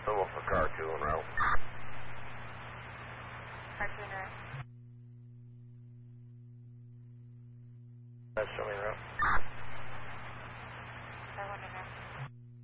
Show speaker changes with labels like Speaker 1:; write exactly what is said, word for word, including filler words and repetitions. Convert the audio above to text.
Speaker 1: Symbol for car two en route.
Speaker 2: Car two en route.
Speaker 1: That's showing route.
Speaker 2: Car one en route.